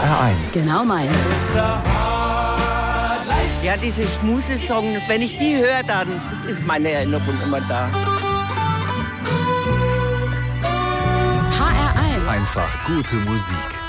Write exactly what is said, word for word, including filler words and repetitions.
R eins. Genau meins. Ja, diese Schmusesong, wenn ich die höre, dann ist meine Erinnerung immer da. H R eins. Einfach gute Musik.